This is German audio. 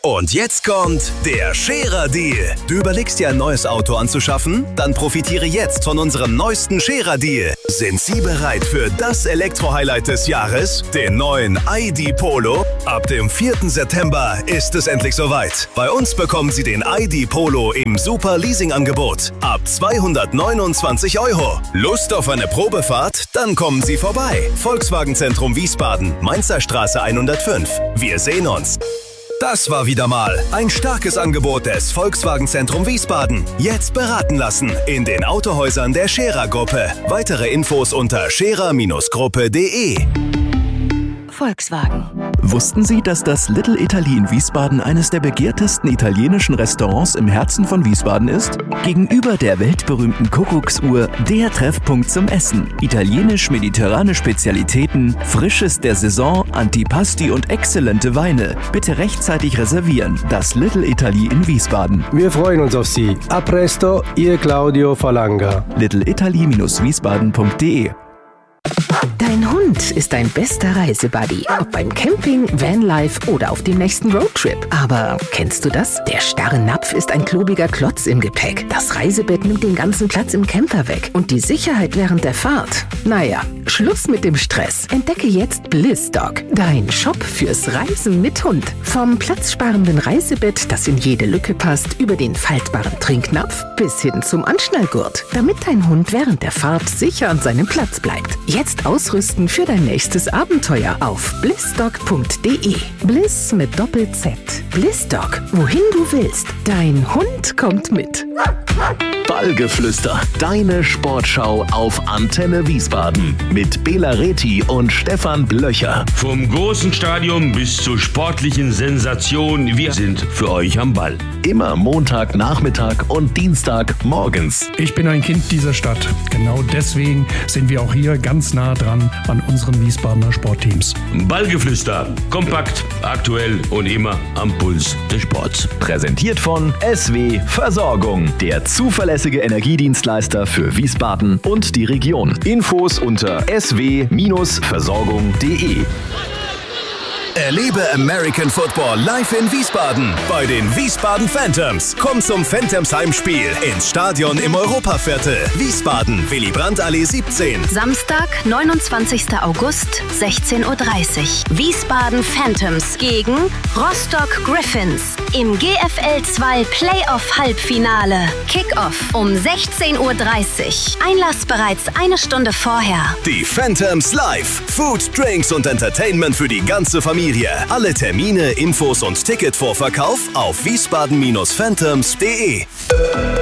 Und jetzt kommt der Scherer-Deal. Du überlegst dir ein neues Auto anzuschaffen? Dann profitiere jetzt von unserem neuesten Scherer-Deal. Sind Sie bereit für das Elektro-Highlight des Jahres, den neuen ID Polo? Ab dem 4. September ist es endlich soweit. Bei uns bekommen Sie den ID Polo im Super-Leasing-Angebot. Ab 229 €. Lust auf eine Probefahrt? Dann kommen Sie vorbei. Volkswagen-Zentrum Wiesbaden, Mainzer Straße 105. Wir sehen uns. Das war wieder mal ein starkes Angebot des Volkswagen-Zentrum Wiesbaden. Jetzt beraten lassen in den Autohäusern der Scherer-Gruppe. Weitere Infos unter scherer-gruppe.de. Volkswagen. Wussten Sie, dass das Little Italy in Wiesbaden eines der begehrtesten italienischen Restaurants im Herzen von Wiesbaden ist? Gegenüber der weltberühmten Kuckucksuhr der Treffpunkt zum Essen. Italienisch-mediterrane Spezialitäten, Frisches der Saison, Antipasti und exzellente Weine. Bitte rechtzeitig reservieren. Das Little Italy in Wiesbaden. Wir freuen uns auf Sie. A presto, Ihr Claudio Falanga. littleitaly-wiesbaden.de. Dein Hund ist dein bester Reisebuddy. Ob beim Camping, Vanlife oder auf dem nächsten Roadtrip. Aber kennst du das? Der starre Napf ist ein klobiger Klotz im Gepäck. Das Reisebett nimmt den ganzen Platz im Camper weg. Und die Sicherheit während der Fahrt. Naja, Schluss mit dem Stress. Entdecke jetzt BlissDog. Dein Shop fürs Reisen mit Hund. Vom platzsparenden Reisebett, das in jede Lücke passt, über den faltbaren Trinknapf bis hin zum Anschnallgurt. Damit dein Hund während der Fahrt sicher an seinem Platz bleibt. Jetzt ausrüsten für dein nächstes Abenteuer auf blissdog.de. Bliss mit Doppel-Z. BlissDog. Wohin du willst. Dein Hund kommt mit. Ballgeflüster, deine Sportschau auf Antenne Wiesbaden mit Bela Reti und Stefan Blöcher. Vom großen Stadion bis zur sportlichen Sensation, wir sind für euch am Ball. Immer Montagnachmittag und Dienstag morgens. Ich bin ein Kind dieser Stadt. Genau deswegen sind wir auch hier ganz nah dran an unseren Wiesbadener Sportteams. Ballgeflüster, kompakt, aktuell und immer am Puls des Sports. Präsentiert von SW Versorgung, der zuverlässige Energiedienstleister für Wiesbaden und die Region. Infos unter sw-versorgung.de. Erlebe American Football live in Wiesbaden bei den Wiesbaden Phantoms. Komm zum Phantoms Heimspiel ins Stadion im Europaviertel. Wiesbaden, Willy-Brandt-Allee 17. Samstag, 29. August, 16:30 Uhr. Wiesbaden Phantoms gegen Rostock Griffins im GFL 2 Playoff-Halbfinale. Kickoff um 16:30 Uhr. Einlass bereits eine Stunde vorher. Die Phantoms live. Food, Drinks und Entertainment für die ganze Familie. Alle Termine, Infos und Ticketvorverkauf auf wiesbaden-phantoms.de.